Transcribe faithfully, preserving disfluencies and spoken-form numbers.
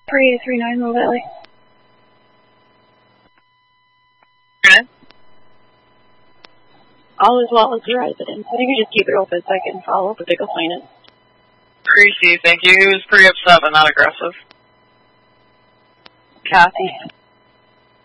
three eight three nine, Mill Valley. Okay. All is well as your residence. I think you just keep it open so I can follow up with the complainant. Creasy, thank you. He was pretty upset but not aggressive. Copy.